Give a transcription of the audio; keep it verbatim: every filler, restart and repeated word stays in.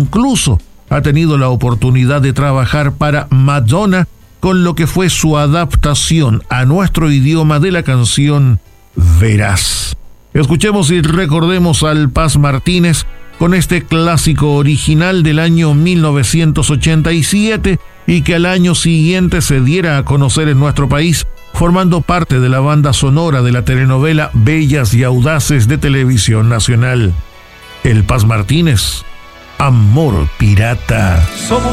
incluso ha tenido la oportunidad de trabajar para Madonna con lo que fue su adaptación a nuestro idioma de la canción Verás. Escuchemos y recordemos al Paz Martínez con este clásico original del año mil novecientos ochenta y siete y que al año siguiente se diera a conocer en nuestro país, formando parte de la banda sonora de la telenovela Bellas y Audaces de Televisión Nacional. El Paz Martínez, Amor Pirata. Somos